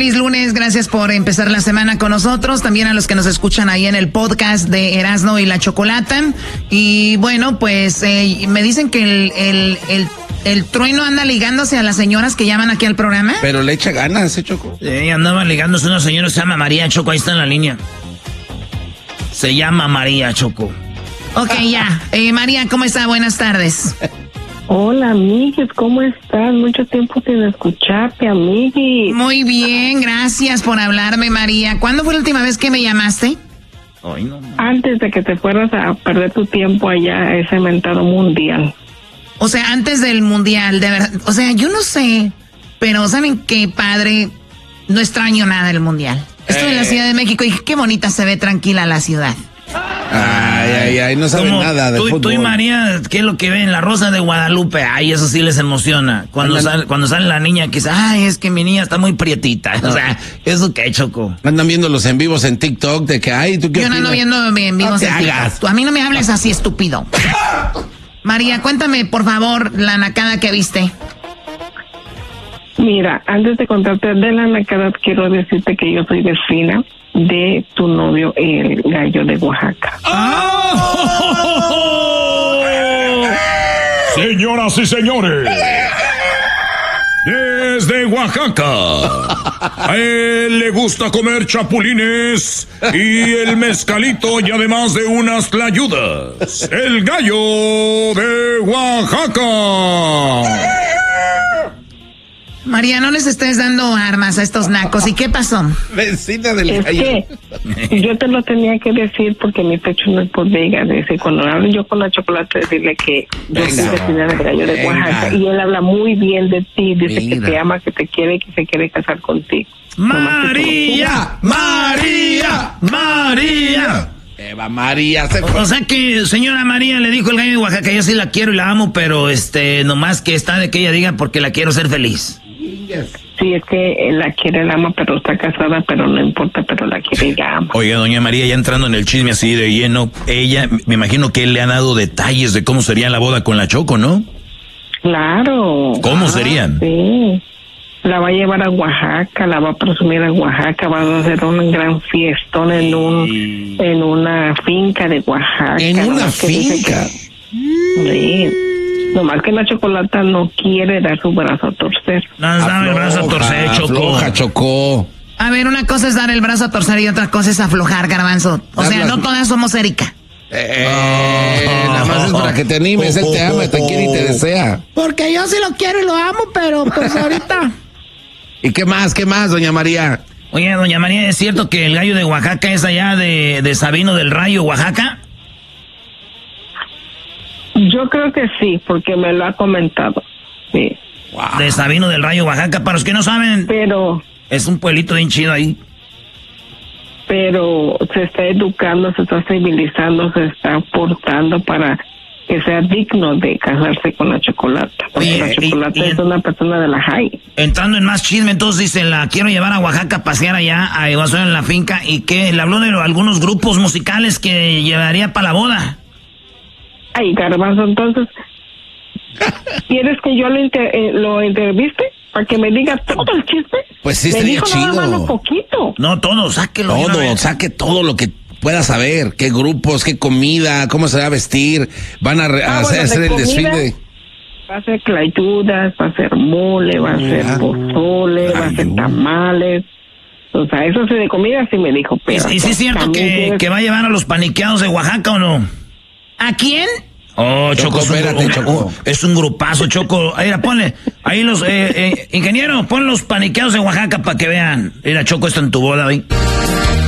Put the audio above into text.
feliz lunes, gracias por empezar la semana con nosotros, también a los que nos escuchan ahí en el podcast de Erasmo y la Chocolata. Y bueno, pues me dicen que el Trueno anda ligándose a las señoras que llaman aquí al programa. Pero le echa ganas, Choco. Sí, andaba ligándose a una señora, se llama María, Choco, ahí está en la línea. Se llama María, Choco. Ok, ya. María, ¿cómo está? Buenas tardes. Hola, amigues, ¿cómo estás? Mucho tiempo sin escucharte, amigues. Muy bien, gracias por hablarme, María. ¿Cuándo fue la última vez que me llamaste? Ay, no. Antes de que te fueras a perder tu tiempo allá a ese mentado mundial. O sea, antes del mundial, de verdad. O sea, yo no sé, pero ¿saben qué, padre? No extraño nada del mundial. Estoy en la Ciudad de México y qué bonita se ve tranquila la ciudad. Ay, no saben nada de fútbol. Tú y María, ¿qué es lo que ven? La Rosa de Guadalupe, ay, eso sí les emociona. Cuando sale la niña que dice, ay, es que mi niña está muy prietita. O sea, ¿eso qué, Choco? Andan viendo los en vivos en TikTok de que, ay, ¿tú qué Yo no ando viendo en vivos en TikTok. Tú a mí no me hables así, estúpido. María, cuéntame, por favor, la nacada que viste. Mira, antes de contarte de la nacada, quiero decirte que yo soy vecina de tu novio, el gallo de Oaxaca. ¡Oh! Señoras y señores, desde Oaxaca, a él le gusta comer chapulines y el mezcalito y además de unas tlayudas, el gallo de Oaxaca. María, no les estés dando armas a estos nacos. ¿Y qué pasó? Vecina del Es gallo. que yo te lo tenía que decir porque mi pecho no es bodega. Decir, cuando hablo yo con la Chocolata, decirle que yo soy vecina del gallo de Oaxaca. Y él habla muy bien de ti. Dice que te ama, que te quiere y que se quiere casar contigo. María, María, María. Eva María se fue. O sea que señora María le dijo el gallo de Oaxaca, yo sí la quiero y la amo, pero nomás que está de que ella diga porque la quiero ser feliz. Sí, es que la quiere, la ama, pero está casada, pero no importa, pero la quiere y la ama. Oiga, doña María, ya entrando en el chisme así de lleno, ella, me imagino que él le ha dado detalles de cómo sería la boda con la Choco, ¿no? Claro. ¿Cómo serían? Sí. La va a llevar a Oaxaca, la va a presumir a Oaxaca, va a hacer un gran fiestón en una finca de Oaxaca. ¿En una finca? Sí. Nomás que la Chocolata no quiere dar su brazo a torcer. No, dame el brazo a torcer, Choco. Afloja, Choco. A ver, una cosa es dar el brazo a torcer y otra cosa es aflojar, Garbanzo. O sea, no todas somos Erika. Nada más es para que te animes, él te ama, te quiere y te desea. Porque yo sí lo quiero y lo amo, pero pues ahorita... ¿Y qué más, doña María? Oye, doña María, ¿es cierto que el gallo de Oaxaca es allá de Sabino del Rayo, Oaxaca? Yo creo que sí, porque me lo ha comentado. Sí. Wow. De Sabino del Rayo, Oaxaca. Para los que no saben, pero es un pueblito bien chido ahí. Pero se está educando, se está civilizando, se está portando para que sea digno de casarse con la Chocolata. Porque la Chocolata es una persona de la high. Entrando en más chisme, entonces dice, la quiero llevar a Oaxaca a pasear allá, a Iguazú en la finca, y que le habló de algunos grupos musicales que llevaría para la boda. Ay, Garbanzo, entonces, ¿quieres que yo lo entreviste? Para que me diga todo el chisme. Pues sí, me estaría dijo chido. nada más un poquito. No, todo, sáquelo. Todo, saque todo lo que pueda saber. ¿Qué grupos, qué comida, cómo se va a vestir? Van a hacer el desfile. Va a ser clayudas, va a ser mole, va a ser pozole, va a ser tamales. O sea, eso sí de comida sí me dijo, pero... ¿Y sí es cierto que va a llevar a los paniqueados de Oaxaca o no? ¿A quién? Oh, Choco, espérate, Choco. Es un grupazo, Choco. Mira, ponle, ahí los, ingeniero, pon los paniqueados de Oaxaca para que vean. Mira, Choco, esto en tu boda, ¿ven?